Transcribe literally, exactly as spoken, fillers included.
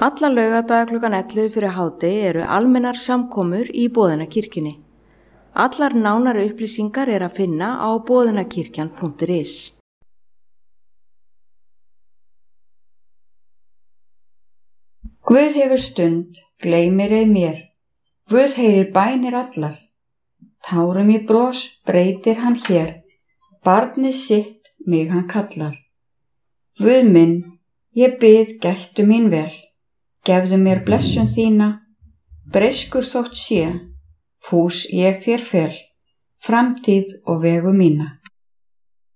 Alla laugardaga klukkan ellefu fyrir hádegi eru almennar samkomur í Boðunarkirkjunni. Allar nánari upplýsingar er að finna á boðunarkirkjan punktur is. Guð hefur stund, gleymir ei mér. Guð heyrir bænir allar. Tárum í bros breytir hann hér. Barnið sitt mig hann kallar. Guð minn, ég bið gættu mín vel. Gefðu mér blessun þína. Breyskur þótt sé, fús ég þér fel, framtíð og vegu mína.